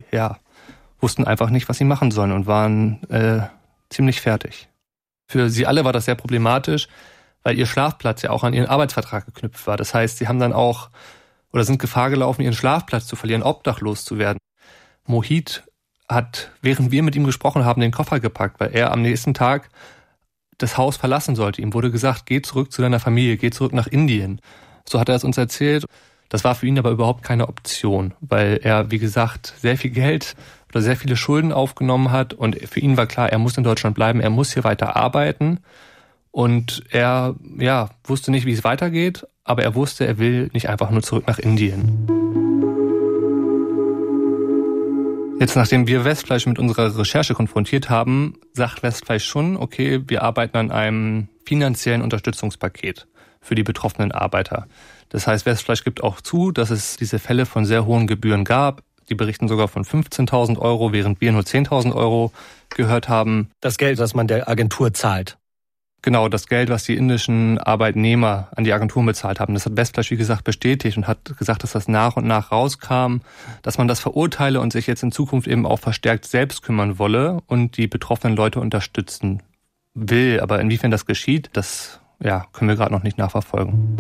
wussten einfach nicht, was sie machen sollen und waren ziemlich fertig. Für sie alle war das sehr problematisch, weil ihr Schlafplatz ja auch an ihren Arbeitsvertrag geknüpft war. Das heißt, sie haben dann auch oder sind Gefahr gelaufen, ihren Schlafplatz zu verlieren, obdachlos zu werden. Mohit hat, während wir mit ihm gesprochen haben, den Koffer gepackt, weil er am nächsten Tag das Haus verlassen sollte. Ihm wurde gesagt, geh zurück zu deiner Familie, geh zurück nach Indien. So hat er es uns erzählt. Das war für ihn aber überhaupt keine Option, weil er, wie gesagt, sehr viel Geld oder sehr viele Schulden aufgenommen hat und für ihn war klar, er muss in Deutschland bleiben, er muss hier weiter arbeiten und er wusste nicht, wie es weitergeht, aber er wusste, er will nicht einfach nur zurück nach Indien. Jetzt, nachdem wir Westfleisch mit unserer Recherche konfrontiert haben, sagt Westfleisch schon, okay, wir arbeiten an einem finanziellen Unterstützungspaket für die betroffenen Arbeiter. Das heißt, Westfleisch gibt auch zu, dass es diese Fälle von sehr hohen Gebühren gab. Die berichten sogar von 15.000 Euro, während wir nur 10.000 Euro gehört haben. Das Geld, was man der Agentur zahlt. Genau, das Geld, was die indischen Arbeitnehmer an die Agentur bezahlt haben. Das hat Westfleisch, wie gesagt, bestätigt und hat gesagt, dass das nach und nach rauskam, dass man das verurteile und sich jetzt in Zukunft eben auch verstärkt selbst kümmern wolle und die betroffenen Leute unterstützen will. Aber inwiefern das geschieht, das können wir gerade noch nicht nachverfolgen.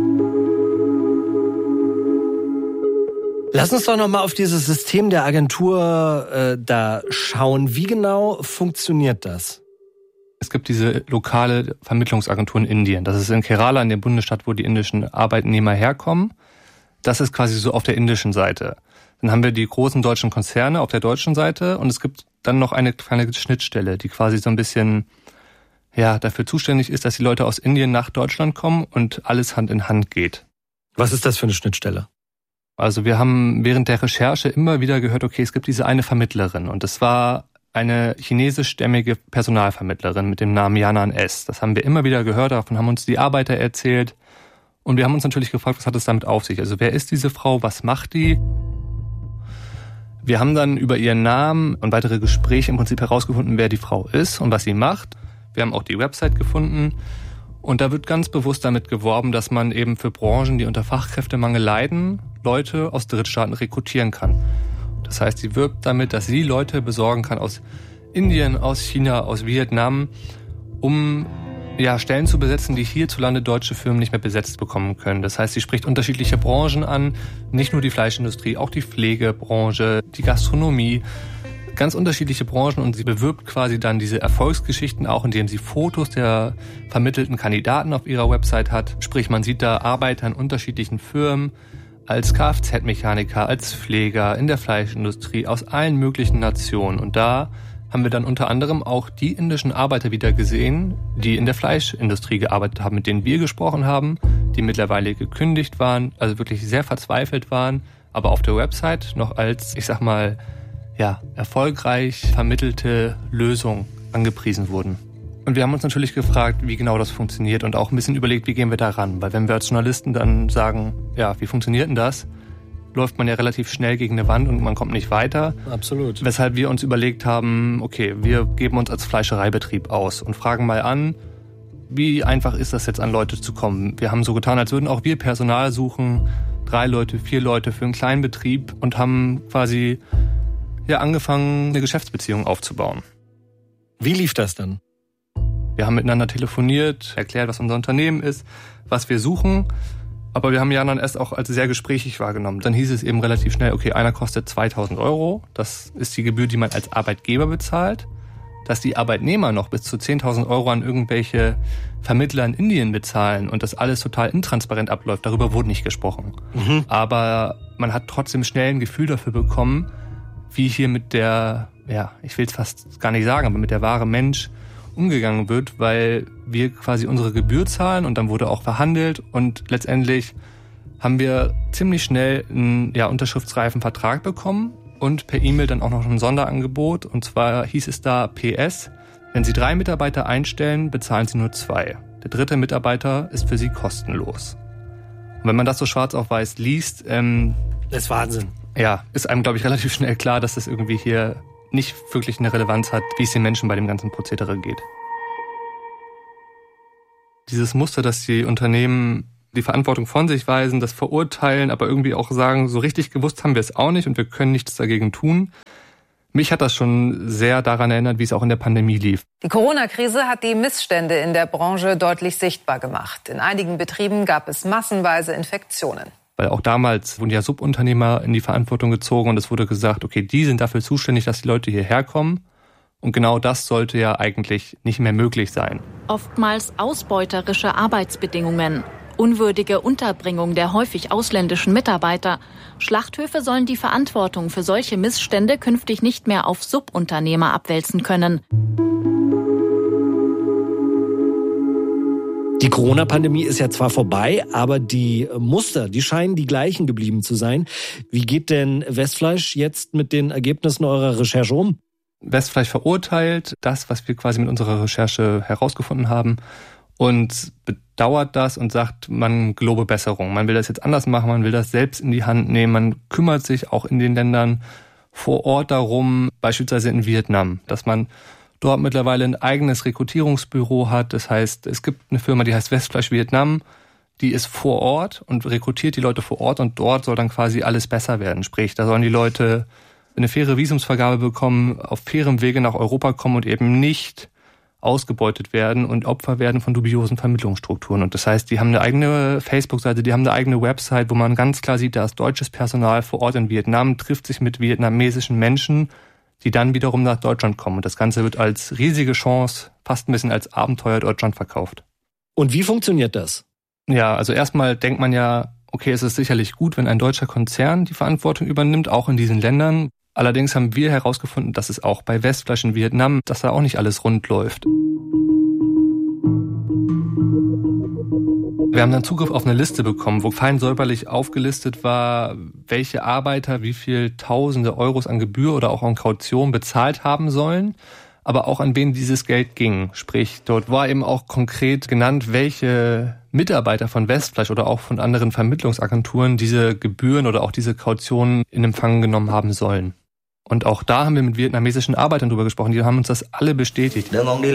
Lass uns doch noch mal auf dieses System der Agentur da schauen. Wie genau funktioniert das? Es gibt diese lokale Vermittlungsagentur in Indien. Das ist in Kerala, in dem Bundesstaat, wo die indischen Arbeitnehmer herkommen. Das ist quasi so auf der indischen Seite. Dann haben wir die großen deutschen Konzerne auf der deutschen Seite und es gibt dann noch eine kleine Schnittstelle, die quasi so ein bisschen dafür zuständig ist, dass die Leute aus Indien nach Deutschland kommen und alles Hand in Hand geht. Was ist das für eine Schnittstelle? Also wir haben während der Recherche immer wieder gehört, okay, es gibt diese eine Vermittlerin und das war eine chinesischstämmige Personalvermittlerin mit dem Namen Yanan S. Das haben wir immer wieder gehört, davon haben uns die Arbeiter erzählt und wir haben uns natürlich gefragt, was hat es damit auf sich? Also wer ist diese Frau, was macht die? Wir haben dann über ihren Namen und weitere Gespräche im Prinzip herausgefunden, wer die Frau ist und was sie macht. Wir haben auch die Website gefunden und da wird ganz bewusst damit geworben, dass man eben für Branchen, die unter Fachkräftemangel leiden, Leute aus Drittstaaten rekrutieren kann. Das heißt, sie wirbt damit, dass sie Leute besorgen kann aus Indien, aus China, aus Vietnam, um Stellen zu besetzen, die hierzulande deutsche Firmen nicht mehr besetzt bekommen können. Das heißt, sie spricht unterschiedliche Branchen an, nicht nur die Fleischindustrie, auch die Pflegebranche, die Gastronomie, ganz unterschiedliche Branchen und sie bewirbt quasi dann diese Erfolgsgeschichten auch, indem sie Fotos der vermittelten Kandidaten auf ihrer Website hat. Sprich, man sieht da Arbeiter in unterschiedlichen Firmen, als Kfz-Mechaniker, als Pfleger, in der Fleischindustrie, aus allen möglichen Nationen. Und da haben wir dann unter anderem auch die indischen Arbeiter wieder gesehen, die in der Fleischindustrie gearbeitet haben, mit denen wir gesprochen haben, die mittlerweile gekündigt waren, also wirklich sehr verzweifelt waren, aber auf der Website noch als, erfolgreich vermittelte Lösung angepriesen wurden. Und wir haben uns natürlich gefragt, wie genau das funktioniert und auch ein bisschen überlegt, wie gehen wir da ran. Weil wenn wir als Journalisten dann sagen, wie funktioniert denn das, läuft man ja relativ schnell gegen eine Wand und man kommt nicht weiter. Absolut. Weshalb wir uns überlegt haben, okay, wir geben uns als Fleischereibetrieb aus und fragen mal an, wie einfach ist das jetzt an Leute zu kommen. Wir haben so getan, als würden auch wir Personal suchen, 3 Leute, 4 Leute für einen kleinen Betrieb und haben quasi angefangen, eine Geschäftsbeziehung aufzubauen. Wie lief das dann? Wir haben miteinander telefoniert, erklärt, was unser Unternehmen ist, was wir suchen. Aber wir haben Yanan S. auch als sehr gesprächig wahrgenommen. Dann hieß es eben relativ schnell, okay, einer kostet 2.000 Euro. Das ist die Gebühr, die man als Arbeitgeber bezahlt. Dass die Arbeitnehmer noch bis zu 10.000 Euro an irgendwelche Vermittler in Indien bezahlen und das alles total intransparent abläuft, darüber wurde nicht gesprochen. Aber man hat trotzdem schnell ein Gefühl dafür bekommen, wie hier mit der, ich will es fast gar nicht sagen, aber mit der wahre Mensch umgegangen wird, weil wir quasi unsere Gebühr zahlen und dann wurde auch verhandelt und letztendlich haben wir ziemlich schnell einen unterschriftsreifen Vertrag bekommen und per E-Mail dann auch noch ein Sonderangebot und zwar hieß es da PS, wenn Sie 3 Mitarbeiter einstellen, bezahlen Sie nur 2. Der 3. Mitarbeiter ist für Sie kostenlos. Und wenn man das so schwarz auf weiß liest, das ist Wahnsinn. Ist einem, glaube ich, relativ schnell klar, dass das irgendwie hier nicht wirklich eine Relevanz hat, wie es den Menschen bei dem ganzen Prozedere geht. Dieses Muster, das die Unternehmen die Verantwortung von sich weisen, das verurteilen, aber irgendwie auch sagen, so richtig gewusst haben wir es auch nicht und wir können nichts dagegen tun. Mich hat das schon sehr daran erinnert, wie es auch in der Pandemie lief. Die Corona-Krise hat die Missstände in der Branche deutlich sichtbar gemacht. In einigen Betrieben gab es massenweise Infektionen. Weil auch damals wurden ja Subunternehmer in die Verantwortung gezogen und es wurde gesagt, okay, die sind dafür zuständig, dass die Leute hierher kommen. Und genau das sollte ja eigentlich nicht mehr möglich sein. Oftmals ausbeuterische Arbeitsbedingungen, unwürdige Unterbringung der häufig ausländischen Mitarbeiter. Schlachthöfe sollen die Verantwortung für solche Missstände künftig nicht mehr auf Subunternehmer abwälzen können. Die Corona-Pandemie ist ja zwar vorbei, aber die Muster, die scheinen die gleichen geblieben zu sein. Wie geht denn Westfleisch jetzt mit den Ergebnissen eurer Recherche um? Westfleisch verurteilt das, was wir quasi mit unserer Recherche herausgefunden haben und bedauert das und sagt, man gelobe Besserung. Man will das jetzt anders machen, man will das selbst in die Hand nehmen. Man kümmert sich auch in den Ländern vor Ort darum, beispielsweise in Vietnam, dass man dort mittlerweile ein eigenes Rekrutierungsbüro hat. Das heißt, es gibt eine Firma, die heißt Westfleisch Vietnam, die ist vor Ort und rekrutiert die Leute vor Ort und dort soll dann quasi alles besser werden. Sprich, da sollen die Leute eine faire Visumsvergabe bekommen, auf fairem Wege nach Europa kommen und eben nicht ausgebeutet werden und Opfer werden von dubiosen Vermittlungsstrukturen. Und das heißt, die haben eine eigene Facebook-Seite, die haben eine eigene Website, wo man ganz klar sieht, da ist deutsches Personal vor Ort in Vietnam, trifft sich mit vietnamesischen Menschen, die dann wiederum nach Deutschland kommen. Und das Ganze wird als riesige Chance, fast ein bisschen als Abenteuer Deutschland verkauft. Und wie funktioniert das? Ja, also erstmal denkt man ja, okay, es ist sicherlich gut, wenn ein deutscher Konzern die Verantwortung übernimmt, auch in diesen Ländern. Allerdings haben wir herausgefunden, dass es auch bei Westfleisch in Vietnam, dass da auch nicht alles rund läuft. Wir haben dann Zugriff auf eine Liste bekommen, wo fein säuberlich aufgelistet war, welche Arbeiter wie viel Tausende Euros an Gebühr oder auch an Kaution bezahlt haben sollen, aber auch an wen dieses Geld ging. Sprich, dort war eben auch konkret genannt, welche Mitarbeiter von Westfleisch oder auch von anderen Vermittlungsagenturen diese Gebühren oder auch diese Kautionen in Empfang genommen haben sollen. Und auch da haben wir mit vietnamesischen Arbeitern drüber gesprochen, die haben uns das alle bestätigt. Die haben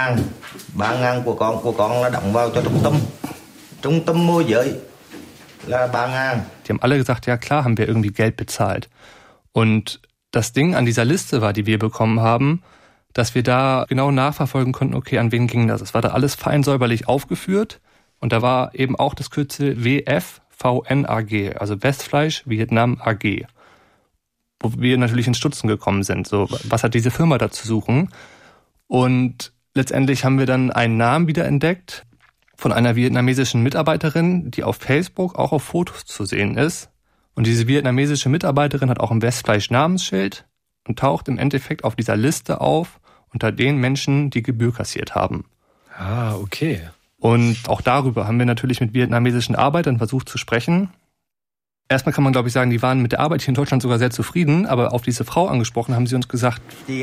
alle gesagt, ja klar, haben wir irgendwie Geld bezahlt. Und das Ding an dieser Liste war, die wir bekommen haben, dass wir da genau nachverfolgen konnten, okay, an wen ging das? Es war da alles fein säuberlich aufgeführt und da war eben auch das Kürzel WFVN-AG, also Westfleisch Vietnam AG. Wo wir natürlich ins Stutzen gekommen sind. So, was hat diese Firma da zu suchen? Und letztendlich haben wir dann einen Namen wiederentdeckt von einer vietnamesischen Mitarbeiterin, die auf Facebook auch auf Fotos zu sehen ist. Und diese vietnamesische Mitarbeiterin hat auch ein Westfleisch-Namensschild und taucht im Endeffekt auf dieser Liste auf unter den Menschen, die Gebühr kassiert haben. Ah, okay. Und auch darüber haben wir natürlich mit vietnamesischen Arbeitern versucht zu sprechen. Erstmal kann man, glaube ich, sagen, die waren mit der Arbeit hier in Deutschland sogar sehr zufrieden, aber auf diese Frau angesprochen haben sie uns gesagt,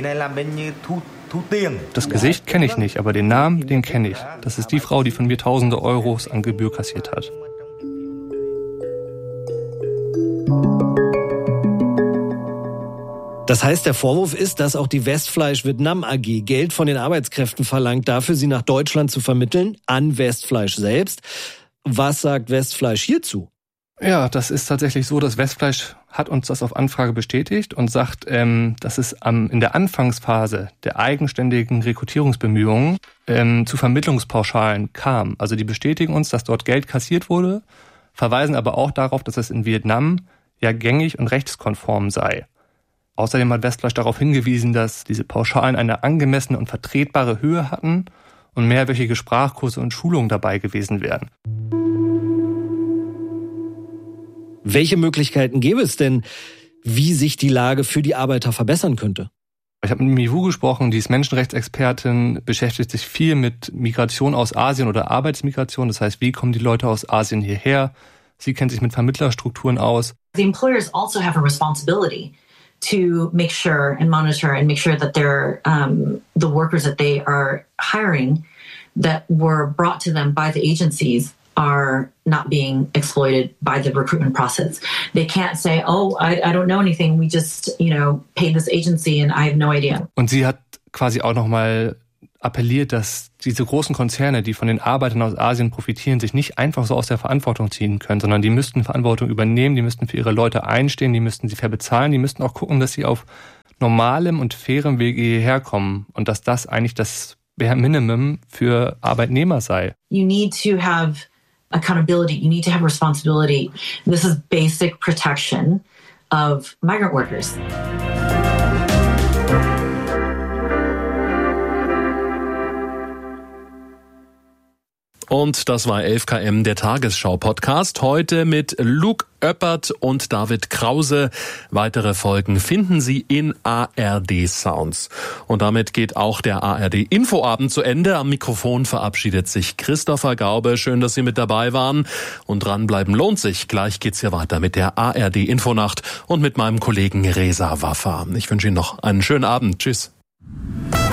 das Gesicht kenne ich nicht, aber den Namen, den kenne ich. Das ist die Frau, die von mir Tausende Euros an Gebühr kassiert hat. Das heißt, der Vorwurf ist, dass auch die Westfleisch Vietnam AG Geld von den Arbeitskräften verlangt, dafür sie nach Deutschland zu vermitteln, an Westfleisch selbst. Was sagt Westfleisch hierzu? Ja, das ist tatsächlich so, dass Westfleisch hat uns das auf Anfrage bestätigt und sagt, dass es in der Anfangsphase der eigenständigen Rekrutierungsbemühungen zu Vermittlungspauschalen kam. Also die bestätigen uns, dass dort Geld kassiert wurde, verweisen aber auch darauf, dass es in Vietnam ja gängig und rechtskonform sei. Außerdem hat Westfleisch darauf hingewiesen, dass diese Pauschalen eine angemessene und vertretbare Höhe hatten und mehrwöchige Sprachkurse und Schulungen dabei gewesen wären. Welche Möglichkeiten gäbe es denn, wie sich die Lage für die Arbeiter verbessern könnte? Ich habe mit Miwu gesprochen, die ist Menschenrechtsexpertin, beschäftigt sich viel mit Migration aus Asien oder Arbeitsmigration. Das heißt, wie kommen die Leute aus Asien hierher? Sie kennt sich mit Vermittlerstrukturen aus. The employers also have a responsibility to make sure and monitor and make sure that they're the workers that they are hiring that were brought to them by the agencies are not being exploited by the recruitment process. They can't say, oh, I don't know anything. We just, paid this agency and I have no idea. Und sie hat quasi auch nochmal appelliert, dass diese großen Konzerne, die von den Arbeitern aus Asien profitieren, sich nicht einfach so aus der Verantwortung ziehen können, sondern die müssten Verantwortung übernehmen, die müssten für ihre Leute einstehen, die müssten sie fair bezahlen, die müssten auch gucken, dass sie auf normalem und fairem Wege hierher kommen und dass das eigentlich das Bare Minimum für Arbeitnehmer sei. You need to have accountability. You need to have responsibility. This is basic protection of migrant workers. Und das war 11KM, der Tagesschau-Podcast. Heute mit Luke Oeppert und David Krause. Weitere Folgen finden Sie in ARD Sounds. Und damit geht auch der ARD Infoabend zu Ende. Am Mikrofon verabschiedet sich Christopher Gaube. Schön, dass Sie mit dabei waren. Und dranbleiben lohnt sich. Gleich geht's hier weiter mit der ARD Infonacht und mit meinem Kollegen Reza Waffa. Ich wünsche Ihnen noch einen schönen Abend. Tschüss.